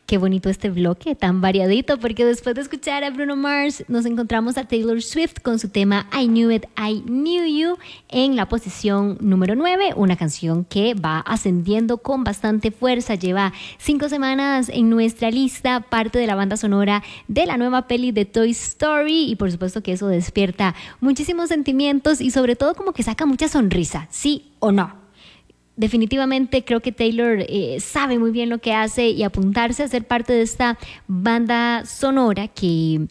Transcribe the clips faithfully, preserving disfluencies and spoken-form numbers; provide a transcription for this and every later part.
Qué bonito este bloque, tan variadito, porque después de escuchar a Bruno Mars, nos encontramos a Taylor Swift con su tema I Knew It, I Knew You en la posición número nueve, una canción que va ascendiendo con bastante fuerza, lleva cinco semanas en nuestra lista, parte de la banda sonora de la nueva peli de Toy Story, y por supuesto que eso despierta muchísimos sentimientos y sobre todo como que saca mucha sonrisa, ¿sí o no? Definitivamente creo que Taylor eh, sabe muy bien lo que hace, y apuntarse a ser parte de esta banda sonora que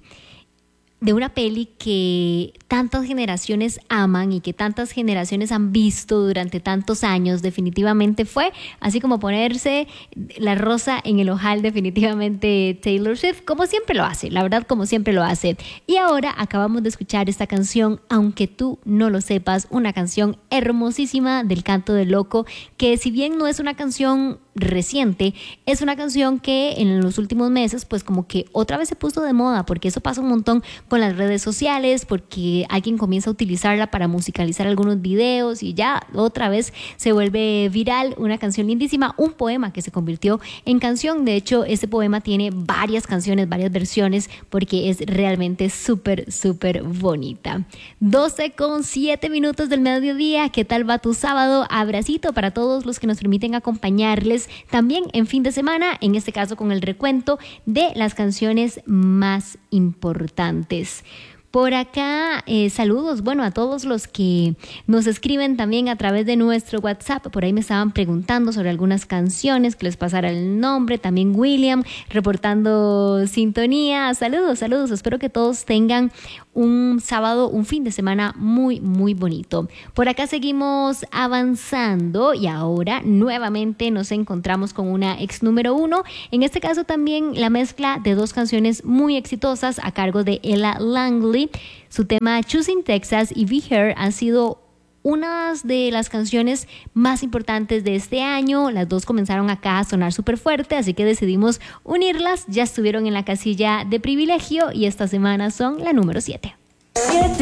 de una peli que tantas generaciones aman y que tantas generaciones han visto durante tantos años, definitivamente fue así como ponerse la rosa en el ojal, definitivamente Taylor Swift, como siempre lo hace, la verdad, como siempre lo hace. Y ahora acabamos de escuchar esta canción, Aunque tú no lo sepas, una canción hermosísima del Canto del Loco, que si bien no es una canción reciente, es una canción que en los últimos meses pues como que otra vez se puso de moda, porque eso pasa un montón con las redes sociales, porque alguien comienza a utilizarla para musicalizar algunos videos y ya otra vez se vuelve viral. Una canción lindísima, un poema que se convirtió en canción. De hecho, este poema tiene varias canciones, varias versiones, porque es realmente súper, súper bonita. doce con siete minutos del mediodía. ¿Qué tal va tu sábado? Abracito para todos los que nos permiten acompañarles también en fin de semana, en este caso con el recuento de las canciones más importantes. Por acá, eh, saludos, bueno, a todos los que nos escriben también a través de nuestro WhatsApp. Por ahí me estaban preguntando sobre algunas canciones, que les pasara el nombre. También William reportando sintonía. Saludos, saludos. Espero que todos tengan un sábado, un fin de semana muy, muy bonito. Por acá seguimos avanzando y ahora nuevamente nos encontramos con una ex número uno. En este caso también la mezcla de dos canciones muy exitosas a cargo de Ella Langley. Su tema Choosing Texas y Be Here han sido unas de las canciones más importantes de este año. Las dos comenzaron acá a sonar súper fuerte, así que decidimos unirlas. Ya estuvieron en la casilla de privilegio y esta semana son la número siete.